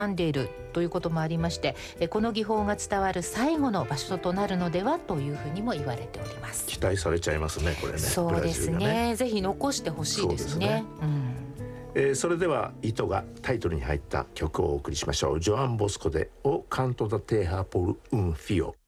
んでいるということもありまして、この技法が伝わる最後の場所となるのではというふうにも言われております。 期待されちゃいますね、これね。 そうですブラジルがね。ぜひ残してほしいですね。 それでは糸がタイトルに入った曲をお送りしましょう。ジョアン・ボスコで「O Canto da Terra por un Fio」。